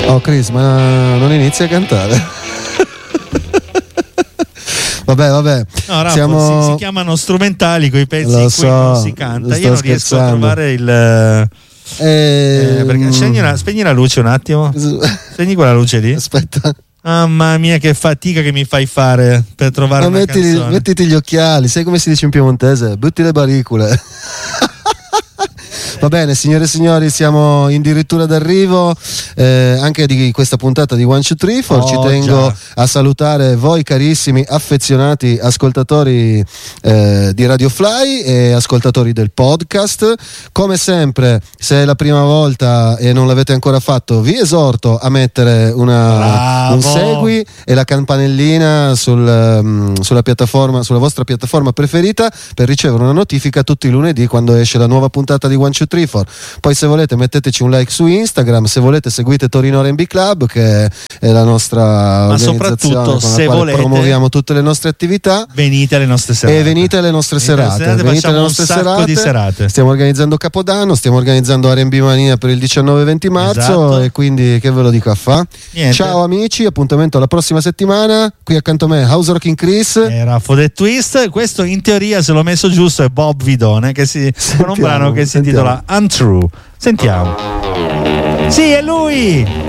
Oh Chris, ma non inizi a cantare? Vabbè. No, Raffa, si chiamano strumentali quei pezzi in cui non si canta. Io non riesco a trovare il. Perché spegni la luce un attimo. Spegni quella luce lì. Aspetta. Mamma mia, che fatica che mi fai fare per trovare una canzone. Mettiti gli occhiali, sai come si dice in piemontese? Butti le baricule. Va bene, signore e signori, siamo addirittura d'arrivo anche di questa puntata di 1, 2, 3, 4. Ci tengo a salutare voi carissimi affezionati ascoltatori di Radio Fly e ascoltatori del podcast. Come sempre, se è la prima volta e non l'avete ancora fatto, vi esorto a mettere un segui e la campanellina sulla piattaforma, sulla vostra piattaforma preferita, per ricevere una notifica tutti i lunedì quando esce la nuova puntata di 1, 2, 3, 4. Poi se volete metteteci un like su Instagram, se volete seguite Torino R&B Club, che è la nostra organizzazione con la quale promuoviamo tutte le nostre attività. Venite alle nostre serate. Venite alle nostre serate. Stiamo organizzando Capodanno, stiamo organizzando R&B Mania per il 19-20 marzo, esatto. E quindi che ve lo dico a fa? Niente. Ciao amici, appuntamento alla prossima settimana. Qui accanto a me House Rocking Chris e Raffo The Twist. Questo in teoria, se l'ho messo giusto, è Bob Vidone con un brano che si intitola Untrue. Sentiamo. Sì, è lui!